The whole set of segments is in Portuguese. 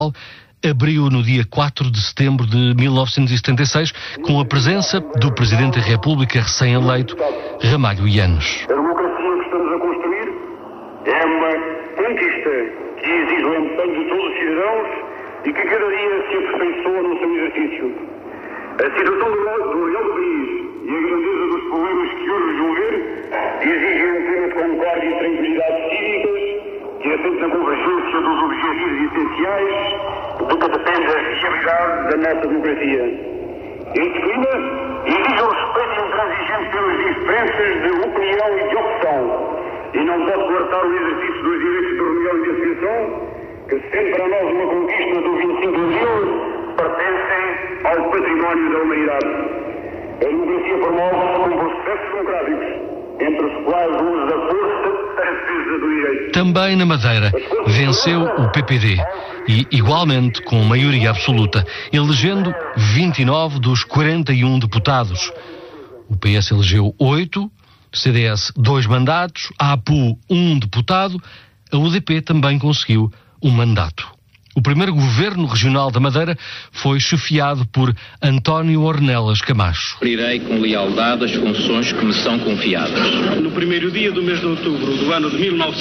abriu no dia 4 de setembro de 1976 com a presença do Presidente da República recém-eleito, Ramalho Eanes. A democracia que estamos a construir é uma conquista que exige o empenho de todos os cidadãos e que cada dia se aperfeiçoa no seu exercício. A situação do real do país e a grandeza dos problemas que hoje resolver exigem um clima de concórdia e tranquilidade cívicas que assente na convergência dos objetivos essenciais do que depende a viabilidade da nossa democracia. Este clima exige o respeito intransigente pelas diferenças de opinião e de opção e não pode cortar o exercício dos direitos de reunião e de associação que, sendo para nós uma conquista do 25 de abril, pertencem ao património da humanidade. A democracia promove com processos democráticos, entre os quais o uso da força para a defesa do direito. Também na Madeira venceu o PPD e, igualmente, com maioria absoluta, elegendo 29 dos 41 deputados. O PS elegeu 8, CDS 2 mandatos, a APU 1 deputado, a UDP também conseguiu um mandato. O primeiro governo regional da Madeira foi chefiado por António Ornelas Camacho. Cumprirei com lealdade as funções que me são confiadas. No primeiro dia do mês de outubro do ano de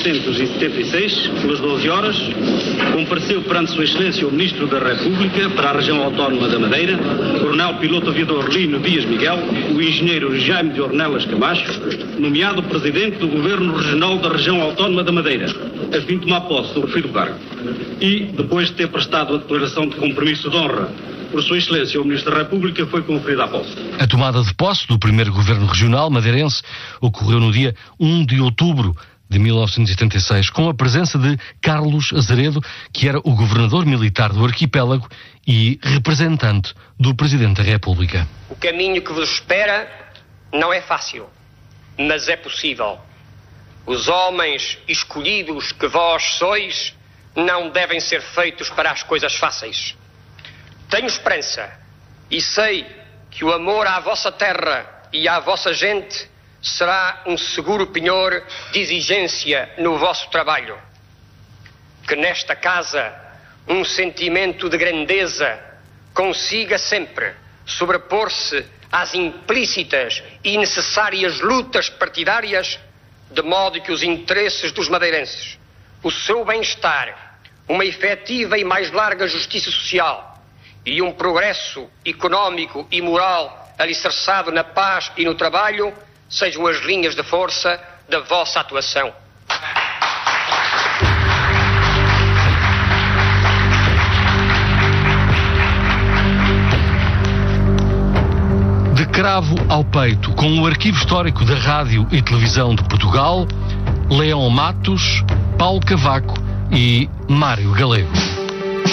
1976, pelas 12 horas, compareceu perante Sua Excelência o Ministro da República para a região autónoma da Madeira, Coronel Piloto Aviador Lino Dias Miguel, o engenheiro Jaime de Ornelas Camacho, nomeado Presidente do Governo Regional da região autónoma da Madeira, a fim de tomar posse do referido cargo. E, depois de ter prestado a declaração de compromisso de honra por Sua Excelência o Ministro da República, foi conferida a posse. A tomada de posse do primeiro governo regional madeirense ocorreu no dia 1 de outubro de 1976, com a presença de Carlos Azeredo, que era o governador militar do arquipélago e representante do Presidente da República. O caminho que vos espera não é fácil, mas é possível. Os homens escolhidos que vós sois não devem ser feitos para as coisas fáceis. Tenho esperança e sei que o amor à vossa terra e à vossa gente será um seguro penhor de exigência no vosso trabalho. Que nesta casa um sentimento de grandeza consiga sempre sobrepor-se às implícitas e necessárias lutas partidárias, de modo que os interesses dos madeirenses, o seu bem-estar, uma efetiva e mais larga justiça social e um progresso económico e moral alicerçado na paz e no trabalho sejam as linhas de força da vossa atuação. De cravo ao peito, com o arquivo histórico da Rádio e Televisão de Portugal, Leão Matos, Paulo Cavaco e Mário Galego.